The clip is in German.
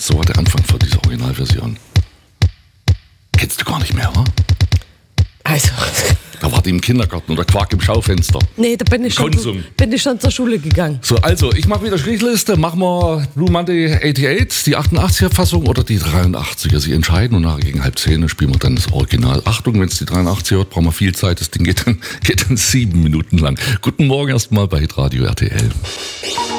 So war der Anfang von dieser Originalversion. Kennst du gar nicht mehr, wa? Also. Da war die im Kindergarten oder Quark im Schaufenster. Nee, da bin ich schon zur Schule gegangen. So, also, ich mache wieder Strichliste. Machen wir Blue Monday 88, die 88er-Fassung oder die 83er. Sie entscheiden und nachher gegen 9:30 spielen wir dann das Original. Achtung, wenn es die 83er hört, brauchen wir viel Zeit. Das Ding geht dann 7 Minuten lang. Guten Morgen erstmal bei Hitradio RTL.